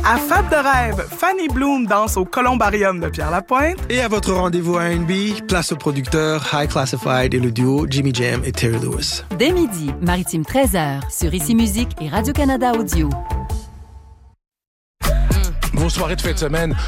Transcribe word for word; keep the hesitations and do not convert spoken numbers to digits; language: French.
À Fête de rêve, Fanny Bloom danse au Columbarium de Pierre-Lapointe. Et à votre rendez-vous R and B, place au producteur High Classified et le duo Jimmy Jam et Terry Lewis. Dès midi, Maritime treize heures, sur Ici Musique et Radio-Canada Audio. Vos soirées de fin de semaine